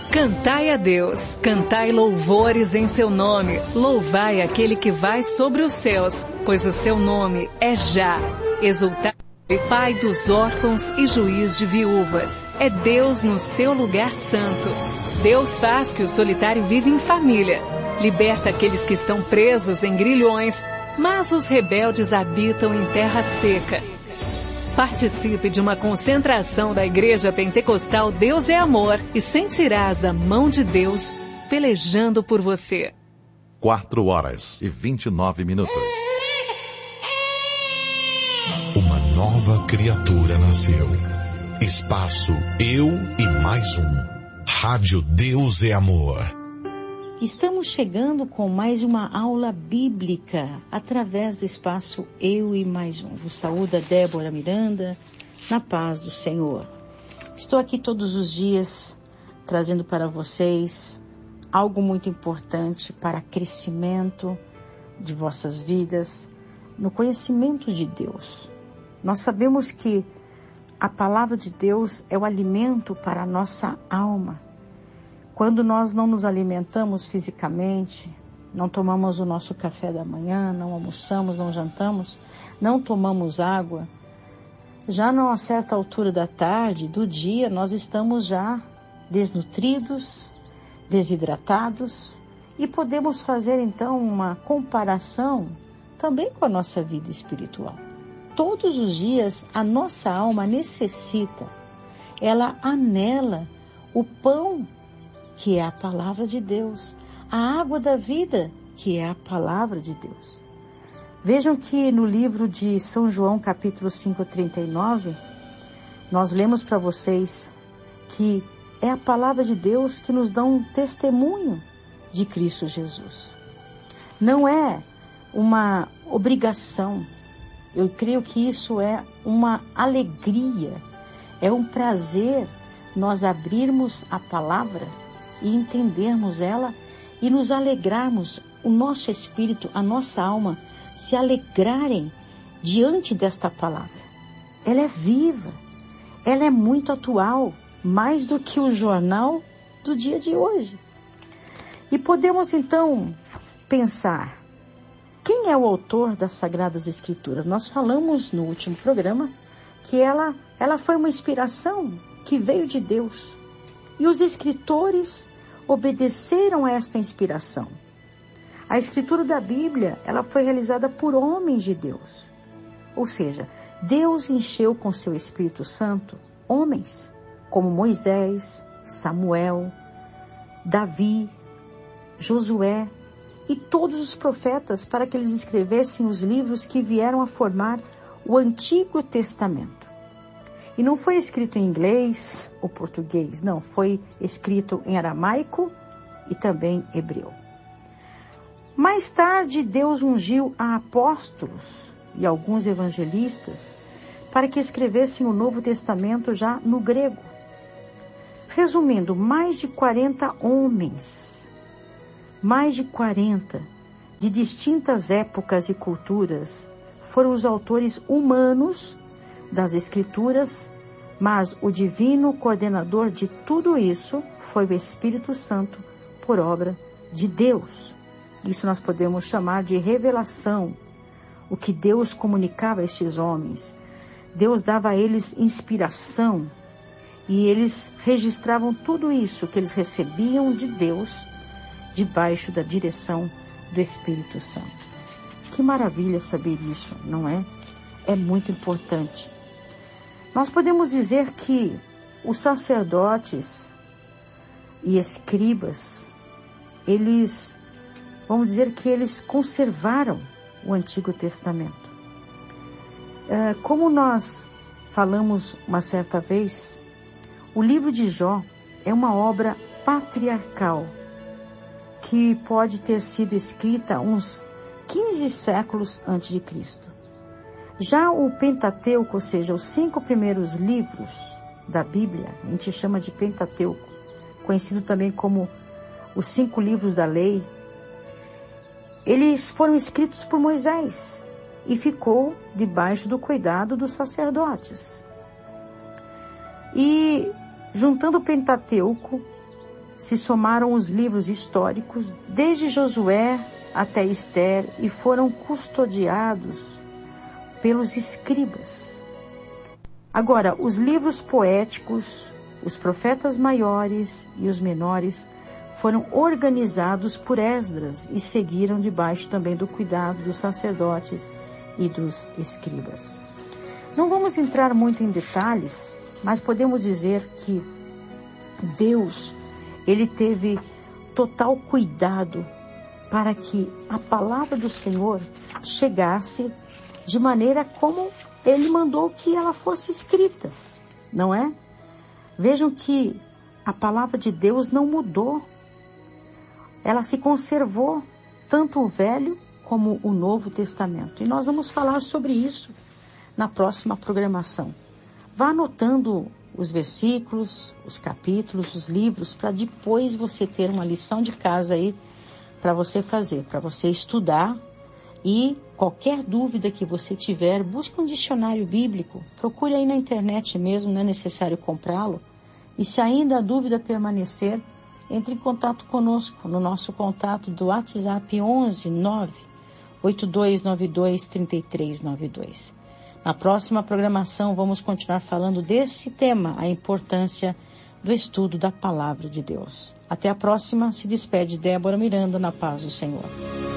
Cantai a Deus, cantai louvores em seu nome, louvai aquele que vai sobre os céus, pois o seu nome é Já. Exultai, Pai dos órfãos e juiz de viúvas. É Deus no seu lugar santo. Deus faz que o solitário viva em família. Liberta aqueles que estão presos em grilhões, mas os rebeldes habitam em terra seca. Participe de uma concentração da Igreja Pentecostal Deus é Amor e sentirás a mão de Deus pelejando por você. 4h29. Uma nova criatura nasceu. Espaço Eu e Mais Um. Rádio Deus é Amor. Estamos chegando com mais uma aula bíblica através do espaço Eu e Mais Um. Vos saúda Débora Miranda, na paz do Senhor. Estou aqui todos os dias trazendo para vocês algo muito importante para crescimento de vossas vidas, no conhecimento de Deus. Nós sabemos que a palavra de Deus é o alimento para a nossa alma. Quando nós não nos alimentamos fisicamente, não tomamos o nosso café da manhã, não almoçamos, não jantamos, não tomamos água, já numa certa altura da tarde, do dia, nós estamos já desnutridos, desidratados e podemos fazer então uma comparação também com a nossa vida espiritual. Todos os dias a nossa alma necessita, ela anela o pão que é a palavra de Deus, a água da vida, que é a palavra de Deus. Vejam que no livro de São João, capítulo 5:39, nós lemos para vocês que é a palavra de Deus que nos dá um testemunho de Cristo Jesus. Não é uma obrigação. Eu creio que isso é uma alegria, é um prazer nós abrirmos a palavra e entendermos ela e nos alegrarmos, o nosso espírito, a nossa alma, se alegrarem diante desta palavra. Ela é viva, ela é muito atual, mais do que o jornal do dia de hoje. E podemos então pensar, quem é o autor das Sagradas Escrituras? Nós falamos no último programa que ela foi uma inspiração que veio de Deus. E os escritores obedeceram a esta inspiração. A escritura da Bíblia, ela foi realizada por homens de Deus. Ou seja, Deus encheu com seu Espírito Santo homens como Moisés, Samuel, Davi, Josué e todos os profetas para que eles escrevessem os livros que vieram a formar o Antigo Testamento. E não foi escrito em inglês ou português, não. Foi escrito em aramaico e também hebreu. Mais tarde, Deus ungiu a apóstolos e alguns evangelistas para que escrevessem o Novo Testamento já no grego. Resumindo, mais de 40 homens, mais de 40, de distintas épocas e culturas, foram os autores humanos das Escrituras, mas o divino coordenador de tudo isso foi o Espírito Santo por obra de Deus. Isso nós podemos chamar de revelação, o que Deus comunicava a estes homens. Deus dava a eles inspiração e eles registravam tudo isso que eles recebiam de Deus debaixo da direção do Espírito Santo. Que maravilha saber isso, não é? É muito importante. Nós podemos dizer que os sacerdotes e escribas, vamos dizer que eles conservaram o Antigo Testamento. Como nós falamos uma certa vez, o livro de Jó é uma obra patriarcal que pode ter sido escrita uns 15 séculos antes de Cristo. Já o Pentateuco, ou seja, os 5 primeiros livros da Bíblia, a gente chama de Pentateuco, conhecido também como os 5 livros da lei, eles foram escritos por Moisés e ficou debaixo do cuidado dos sacerdotes. E juntando o Pentateuco se somaram os livros históricos, desde Josué até Ester, e foram custodiados pelos escribas. Agora, os livros poéticos, os profetas maiores e os menores foram organizados por Esdras e seguiram debaixo também do cuidado dos sacerdotes e dos escribas. Não vamos entrar muito em detalhes, mas podemos dizer que Deus, Ele teve total cuidado para que a palavra do Senhor chegasse de maneira como Ele mandou que ela fosse escrita, não é? Vejam que a palavra de Deus não mudou. Ela se conservou, tanto o Velho como o Novo Testamento. E nós vamos falar sobre isso na próxima programação. Vá anotando os versículos, os capítulos, os livros, para depois você ter uma lição de casa aí para você fazer, para você estudar. E qualquer dúvida que você tiver, busque um dicionário bíblico, procure aí na internet mesmo, não é necessário comprá-lo. E se ainda a dúvida permanecer, entre em contato conosco no nosso contato do WhatsApp 11 98292 3392. Na próxima programação vamos continuar falando desse tema, a importância do estudo da Palavra de Deus. Até a próxima, se despede Débora Miranda, na paz do Senhor.